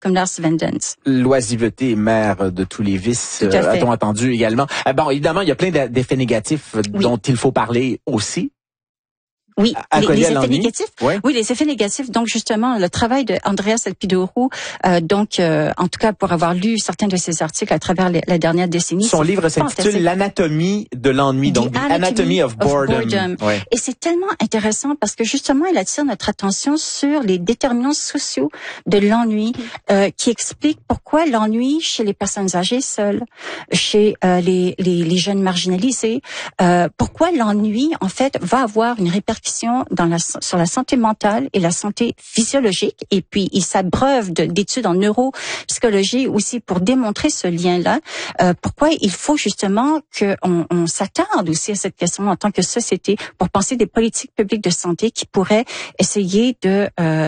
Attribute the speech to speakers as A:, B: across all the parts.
A: comme Lars Wendens.
B: L'oisiveté est mère de tous les vices, a-t-on entendu également. Bon, évidemment, il y a plein d'effets négatifs dont il faut parler aussi.
A: Oui, les effets négatifs. Oui, les effets négatifs. Donc justement, le travail de Andreas Elpidourou, en tout cas pour avoir lu certains de ses articles à travers la dernière décennie.
B: Son livre s'intitule L'anatomie de l'ennui, donc The Anatomy of Boredom.
A: Ouais. Et c'est tellement intéressant parce que justement, il attire notre attention sur les déterminants sociaux de l'ennui, qui expliquent pourquoi l'ennui chez les personnes âgées seules, chez les jeunes marginalisés, pourquoi l'ennui en fait va avoir une répercussion sur la santé mentale et la santé physiologique. Et puis, il s'abreuve d'études en neuropsychologie aussi pour démontrer ce lien-là. Pourquoi il faut justement qu'on s'attarde aussi à cette question en tant que société pour penser des politiques publiques de santé qui pourraient essayer de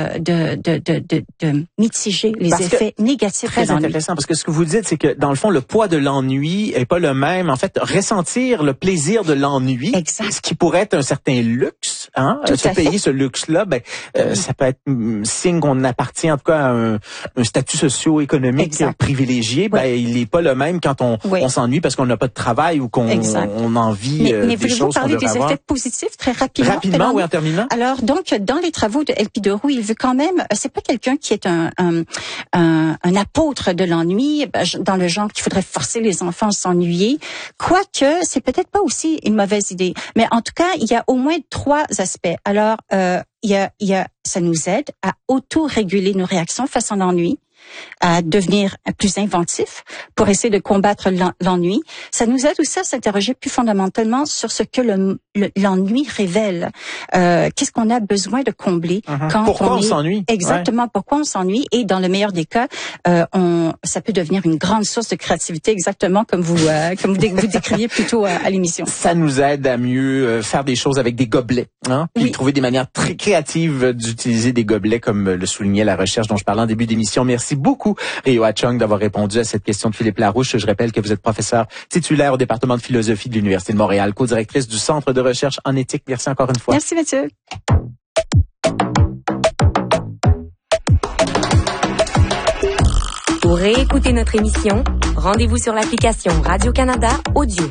A: mitiger les effets négatifs de l'ennui.
B: Très intéressant, parce que ce que vous dites, c'est que dans le fond, le poids de l'ennui est pas le même. En fait, ressentir le plaisir de l'ennui, ce qui pourrait être un certain luxe, se payer ce luxe-là, ça peut être signe qu'on appartient en tout cas à un statut socio-économique privilégié. Il n'est pas le même quand on s'ennuie parce qu'on n'a pas de travail ou qu'on on envie des choses qu'on devrait avoir. Mais voulez-vous parler des effets positifs très rapidement?
A: Rapidement,
B: oui, en terminant.
A: Alors donc, dans les travaux de Elpidourou, il veut quand même, c'est pas quelqu'un qui est un apôtre de l'ennui, dans le genre qu'il faudrait forcer les enfants à s'ennuyer, quoique c'est peut-être pas aussi une mauvaise idée. Mais en tout cas, il y a au moins 3 aspects. Alors, ça nous aide à auto-réguler nos réactions face à l'ennui, à devenir plus inventif pour essayer de combattre l'ennui. Ça nous aide aussi à s'interroger plus fondamentalement sur ce que l'ennui révèle. Qu'est-ce qu'on a besoin de combler quand
B: pourquoi on s'ennuie?
A: Exactement, pourquoi on s'ennuie. Et dans le meilleur des cas, ça peut devenir une grande source de créativité, exactement comme vous décriviez plus tôt à l'émission.
B: Ça nous aide à mieux faire des choses avec des gobelets, puis trouver des manières très créatives d'utiliser des gobelets, comme le soulignait la recherche dont je parlais en début d'émission. Merci beaucoup, Ryo Ha-Chung, d'avoir répondu à cette question de Philippe Larouche. Je rappelle que vous êtes professeur titulaire au département de philosophie de l'Université de Montréal, co-directrice du Centre de recherche en éthique. Merci encore une fois.
A: Merci, Mathieu.
C: Pour réécouter notre émission, rendez-vous sur l'application Radio-Canada Audio.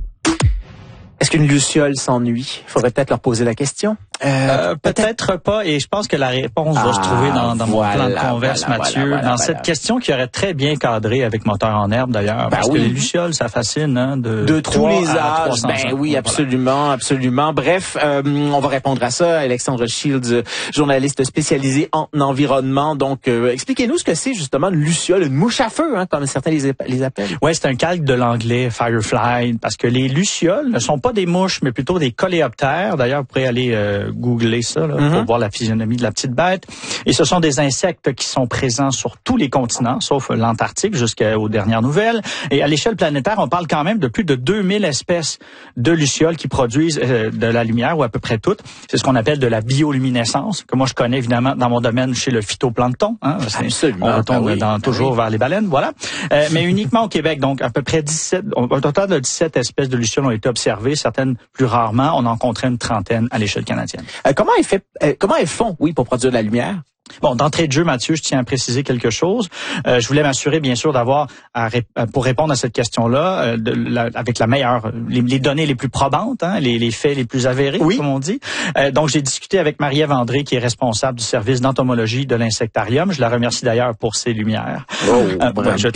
B: Est-ce qu'une luciole s'ennuie? Il faudrait peut-être leur poser la question.
D: Peut-être pas, et je pense que la réponse va se trouver dans mon plan de converse, Mathieu, dans cette question qui aurait très bien cadré avec Moteur en herbe d'ailleurs, parce que les lucioles, ça fascine
B: de tous les âges. Oui, absolument, absolument. Bref, on va répondre à ça. Alexandre Shields, journaliste spécialisé en environnement. Donc, expliquez-nous ce que c'est justement une luciole, une mouche à feu, comme certains les appellent.
D: Ouais, c'est un calque de l'anglais firefly, parce que les lucioles ne sont pas des mouches, mais plutôt des coléoptères. D'ailleurs, vous pourrez aller googler ça pour voir la physionomie de la petite bête. Et ce sont des insectes qui sont présents sur tous les continents, sauf l'Antarctique jusqu'aux dernières nouvelles. Et à l'échelle planétaire, on parle quand même de plus de 2000 espèces de lucioles qui produisent de la lumière, ou à peu près toutes. C'est ce qu'on appelle de la bioluminescence, que moi je connais évidemment dans mon domaine chez le phytoplancton.
B: Absolument.
D: On retombe toujours vers les baleines, voilà. Mais uniquement au Québec, donc à peu près 17, au total de 17 espèces de lucioles ont été observées, certaines plus rarement. On en compterait une trentaine à l'échelle canadienne.
B: Comment elles font, pour produire de la lumière?
D: Bon, d'entrée de jeu, Mathieu, je tiens à préciser quelque chose. Je voulais m'assurer, bien sûr, d'avoir, pour répondre à cette question-là, avec la meilleure, les données les plus probantes, les faits les plus avérés, comme on dit. Donc, j'ai discuté avec Marie-Ève André, qui est responsable du service d'entomologie de l'Insectarium. Je la remercie d'ailleurs pour ses lumières.
B: Je ne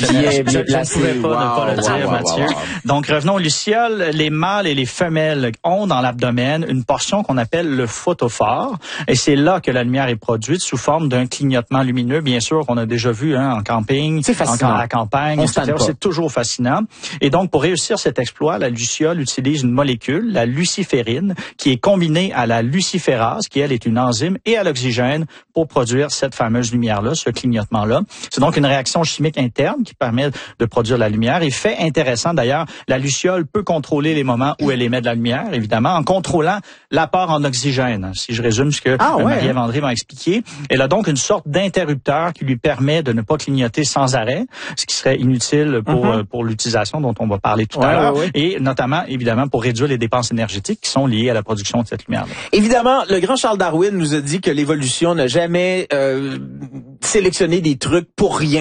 D: pouvais pas ne pas le dire, Mathieu. Donc, revenons aux lucioles. Les mâles et les femelles ont dans l'abdomen une portion qu'on appelle le photophore. Et c'est là que la lumière est produite sous forme d'un clignotement lumineux, bien sûr, qu'on a déjà vu en camping, à la campagne, etc. C'est toujours fascinant. Et donc, pour réussir cet exploit, la luciole utilise une molécule, la luciférine, qui est combinée à la luciférase, qui, elle, est une enzyme, et à l'oxygène pour produire cette fameuse lumière-là, ce clignotement-là. C'est donc une réaction chimique interne qui permet de produire la lumière. Et fait intéressant, d'ailleurs, la luciole peut contrôler les moments où elle émet de la lumière, évidemment, en contrôlant l'apport en oxygène. Si je résume ce que Marie-Ève André m'a expliqué, elle a donc une sorte d'interrupteur qui lui permet de ne pas clignoter sans arrêt, ce qui serait inutile pour l'utilisation dont on va parler tout à l'heure, et notamment, évidemment, pour réduire les dépenses énergétiques qui sont liées à la production de cette lumière-là.
B: Évidemment, le grand Charles Darwin nous a dit que l'évolution n'a jamais sélectionné des trucs pour rien.